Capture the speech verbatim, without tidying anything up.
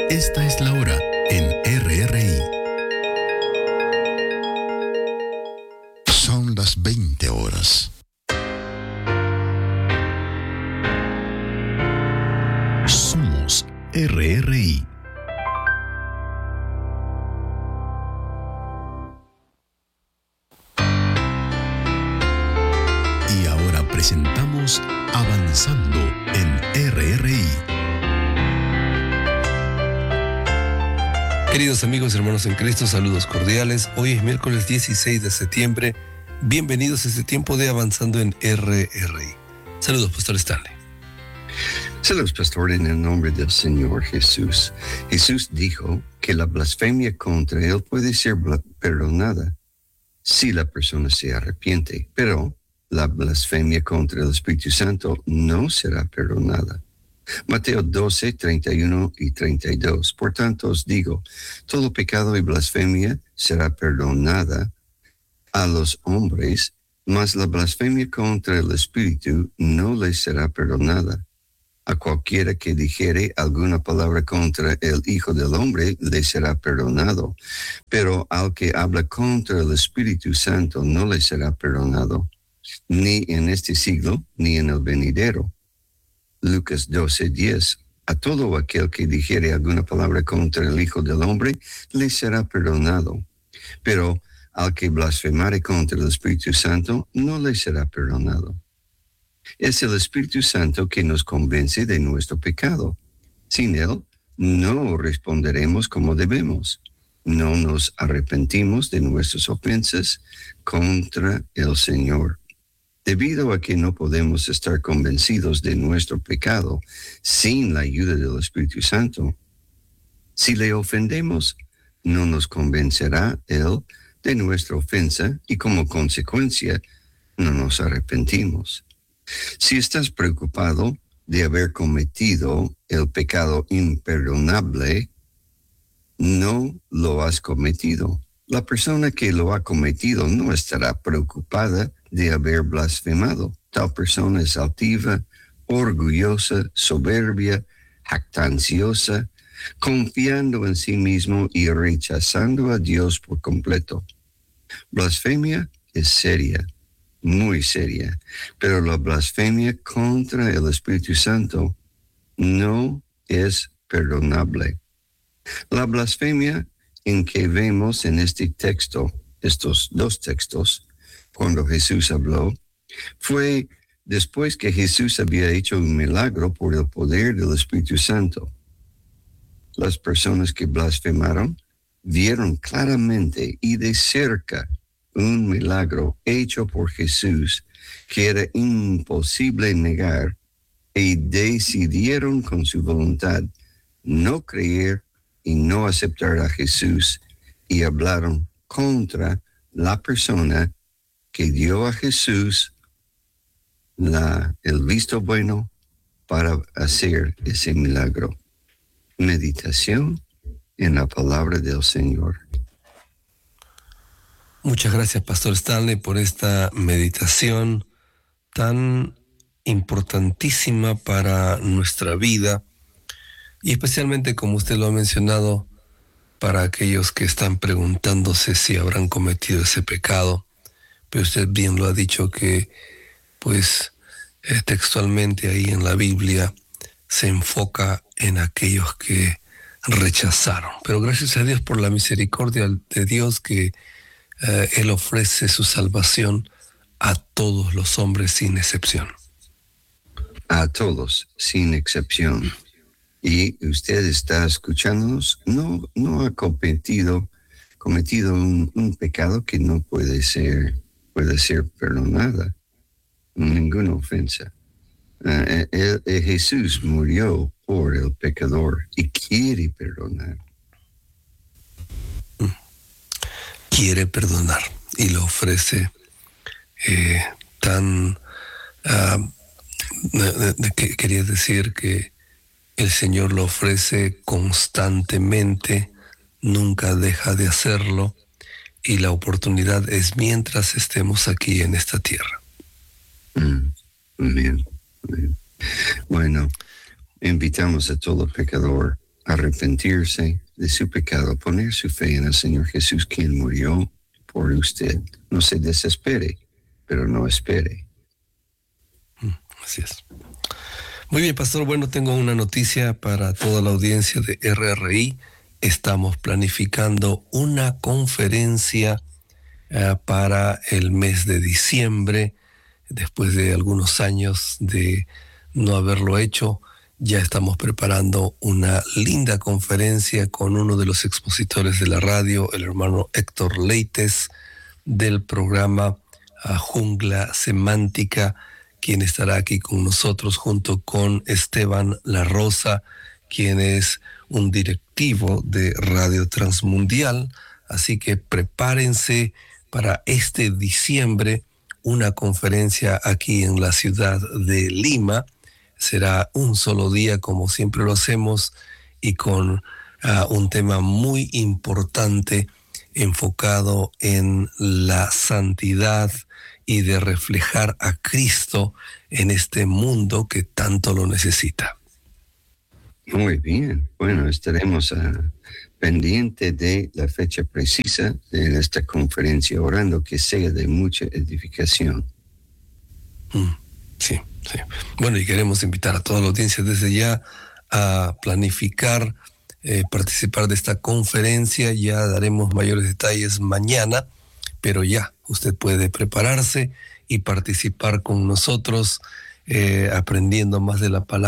Esta es la hora en R R I. Son las veinte horas. Somos R R I. Y ahora presentamos Avanzando en R R I. Queridos amigos y hermanos en Cristo, saludos cordiales. Hoy es miércoles dieciséis de septiembre. Bienvenidos a este tiempo de Avanzando en R R I. Saludos, Pastor Stanley. Saludos, Pastor, en el nombre del Señor Jesús. Jesús dijo que la blasfemia contra Él puede ser perdonada si la persona se arrepiente, pero la blasfemia contra el Espíritu Santo no será perdonada. Mateo doce, treinta y uno y treinta y dos. Por tanto os digo, todo pecado y blasfemia será perdonada a los hombres, mas la blasfemia contra el Espíritu no les será perdonada. A cualquiera que dijere alguna palabra contra el Hijo del Hombre, le será perdonado. Pero al que habla contra el Espíritu Santo no le será perdonado, ni en este siglo, ni en el venidero. Lucas doce, diez. A todo aquel que dijere alguna palabra contra el Hijo del Hombre, le será perdonado. Pero al que blasfemare contra el Espíritu Santo, no le será perdonado. Es el Espíritu Santo que nos convence de nuestro pecado. Sin Él, no responderemos como debemos. No nos arrepentimos de nuestras ofensas contra el Señor. Debido a que no podemos estar convencidos de nuestro pecado sin la ayuda del Espíritu Santo, si le ofendemos, no nos convencerá Él de nuestra ofensa y como consecuencia no nos arrepentimos. Si estás preocupado de haber cometido el pecado imperdonable, no lo has cometido. La persona que lo ha cometido no estará preocupada de haber blasfemado. Tal persona es altiva, orgullosa, soberbia, jactanciosa, confiando en sí mismo y rechazando a Dios por completo. Blasfemia es seria, muy seria, pero la blasfemia contra el Espíritu Santo no es perdonable. La blasfemia en que vemos en este texto, estos dos textos, cuando Jesús habló, fue después que Jesús había hecho un milagro por el poder del Espíritu Santo. Las personas que blasfemaron vieron claramente y de cerca un milagro hecho por Jesús que era imposible negar y decidieron con su voluntad no creer y no aceptar a Jesús y hablaron contra la persona que dio a Jesús la, el visto bueno para hacer ese milagro. Meditación en la palabra del Señor. Muchas gracias, Pastor Stanley, por esta meditación tan importantísima para nuestra vida y especialmente, como usted lo ha mencionado, para aquellos que están preguntándose si habrán cometido ese pecado. Pero usted bien lo ha dicho que, pues, eh, textualmente ahí en la Biblia se enfoca en aquellos que rechazaron. Pero gracias a Dios por la misericordia de Dios que eh, Él ofrece su salvación a todos los hombres sin excepción. A todos, sin excepción. Y usted está escuchándonos, no, no ha cometido, cometido un, un pecado que no puede ser, puede ser perdonada, ninguna ofensa. Uh, el, el Jesús murió por el pecador y quiere perdonar. Quiere perdonar y lo ofrece eh, tan... Uh, de, de, que quería decir que el Señor lo ofrece constantemente, nunca deja de hacerlo, y la oportunidad es mientras estemos aquí en esta tierra. Mm, bien, bien. Bueno, invitamos a todo pecador arrepentirse de su pecado, poner su fe en el Señor Jesús, quien murió por usted. No se desespere, pero no espere. Así es. Muy bien, pastor. Bueno, tengo una noticia para toda la audiencia de R R I. Estamos planificando una conferencia uh, para el mes de diciembre. Después de algunos años de no haberlo hecho, ya estamos preparando una linda conferencia con uno de los expositores de la radio, el hermano Héctor Leites, del programa uh, Jungla Semántica, quien estará aquí con nosotros junto con Esteban La Rosa, quien es un directivo de Radio Transmundial. Así que prepárense para este diciembre una conferencia aquí en la ciudad de Lima. Será un solo día, como siempre lo hacemos, y con uh, un tema muy importante enfocado en la santidad y de reflejar a Cristo en este mundo que tanto lo necesita. Muy bien. Bueno, estaremos uh, pendientes de la fecha precisa de esta conferencia, orando que sea de mucha edificación. Mm, sí, sí. Bueno, y queremos invitar a toda la audiencia desde ya a planificar eh, participar de esta conferencia. Ya daremos mayores detalles mañana, pero ya usted puede prepararse y participar con nosotros, eh, aprendiendo más de la palabra